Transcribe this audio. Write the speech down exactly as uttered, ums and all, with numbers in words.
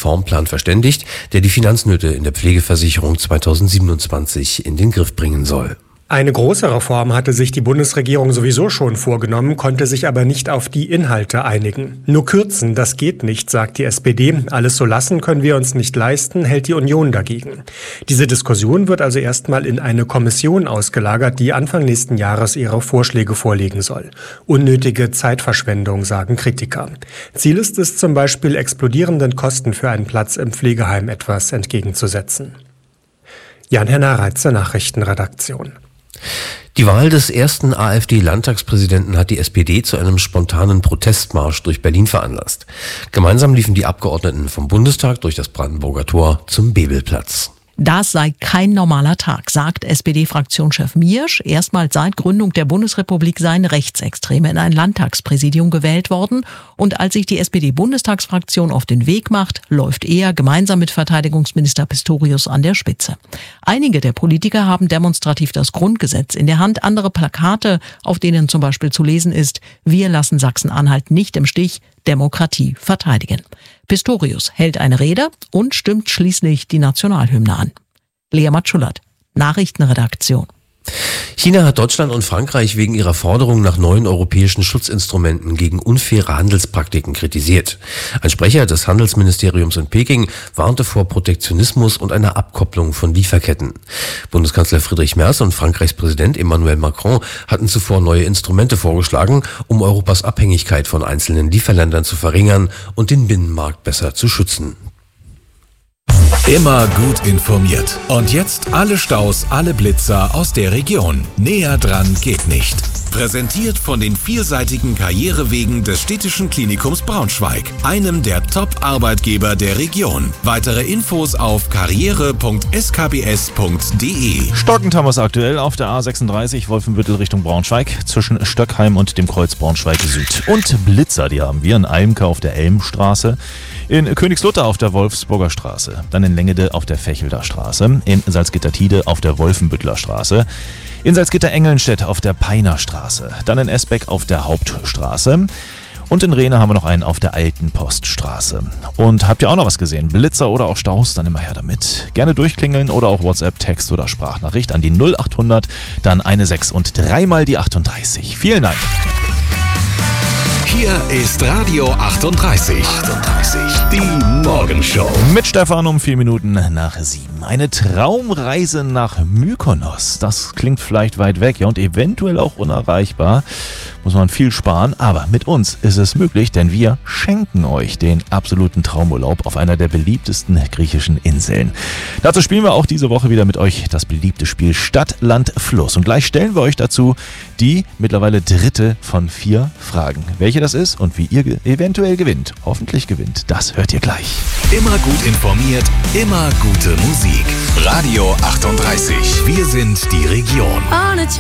Reformplan verständigt, der die Finanznöte in der Pflegeversicherung zweitausendsiebenundzwanzig in den Griff bringen soll. Eine große Reform hatte sich die Bundesregierung sowieso schon vorgenommen, konnte sich aber nicht auf die Inhalte einigen. Nur kürzen, das geht nicht, sagt die S P D. Alles so lassen können wir uns nicht leisten, hält die Union dagegen. Diese Diskussion wird also erstmal in eine Kommission ausgelagert, die Anfang nächsten Jahres ihre Vorschläge vorlegen soll. Unnötige Zeitverschwendung, sagen Kritiker. Ziel ist es zum Beispiel, explodierenden Kosten für einen Platz im Pflegeheim etwas entgegenzusetzen. Jan-Henner Reitze, Nachrichtenredaktion. Die Wahl des ersten AfD-Landtagspräsidenten hat die S P D zu einem spontanen Protestmarsch durch Berlin veranlasst. Gemeinsam liefen die Abgeordneten vom Bundestag durch das Brandenburger Tor zum Bebelplatz. Das sei kein normaler Tag, sagt S P D-Fraktionschef Miersch. Erstmals seit Gründung der Bundesrepublik seien Rechtsextreme in ein Landtagspräsidium gewählt worden. Und als sich die S P D-Bundestagsfraktion auf den Weg macht, läuft er gemeinsam mit Verteidigungsminister Pistorius an der Spitze. Einige der Politiker haben demonstrativ das Grundgesetz in der Hand, andere Plakate, auf denen zum Beispiel zu lesen ist: Wir lassen Sachsen-Anhalt nicht im Stich, Demokratie verteidigen. Pistorius hält eine Rede und stimmt schließlich die Nationalhymne an. Lea Matschullert, Nachrichtenredaktion. China hat Deutschland und Frankreich wegen ihrer Forderung nach neuen europäischen Schutzinstrumenten gegen unfaire Handelspraktiken kritisiert. Ein Sprecher des Handelsministeriums in Peking warnte vor Protektionismus und einer Abkopplung von Lieferketten. Bundeskanzler Friedrich Merz und Frankreichs Präsident Emmanuel Macron hatten zuvor neue Instrumente vorgeschlagen, um Europas Abhängigkeit von einzelnen Lieferländern zu verringern und den Binnenmarkt besser zu schützen. Immer gut informiert. Und jetzt alle Staus, alle Blitzer aus der Region. Näher dran geht nicht. Präsentiert von den vielseitigen Karrierewegen des Städtischen Klinikums Braunschweig, einem der Top-Arbeitgeber der Region. Weitere Infos auf karriere punkt s k b s punkt d e. Stockend haben wir es aktuell auf der A sechsunddreißig Wolfenbüttel Richtung Braunschweig zwischen Stöckheim und dem Kreuz Braunschweig Süd. Und Blitzer, die haben wir in Eimke auf der Elmstraße, in Königslutter auf der Wolfsburger Straße, dann in Lengede auf der Fechelder Straße, in Salzgitter-Tiede auf der Wolfenbüttler Straße, in Salzgitter-Engelnstedt auf der Peiner Straße, dann in Esbeck auf der Hauptstraße und in Rehne haben wir noch einen auf der Alten Poststraße. Und habt ihr auch noch was gesehen? Blitzer oder auch Staus? Dann immer her damit. Gerne durchklingeln oder auch WhatsApp, Text oder Sprachnachricht an die null acht hundert, dann eine sechs und dreimal die achtunddreißig. Vielen Dank. Hier ist Radio achtunddreißig. achtunddreißig. Die Morgenshow. Mit Stefan um vier Minuten nach sieben. Eine Traumreise nach Mykonos. Das klingt vielleicht weit weg, ja, und eventuell auch unerreichbar. Muss man viel sparen, aber mit uns ist es möglich, denn wir schenken euch den absoluten Traumurlaub auf einer der beliebtesten griechischen Inseln. Dazu spielen wir auch diese Woche wieder mit euch das beliebte Spiel Stadt, Land, Fluss. Und gleich stellen wir euch dazu die mittlerweile dritte von vier Fragen. Welche das ist und wie ihr ge- eventuell gewinnt, hoffentlich gewinnt, das hört ihr gleich. Immer gut informiert, immer gute Musik. Radio achtunddreißig. Wir sind die Region.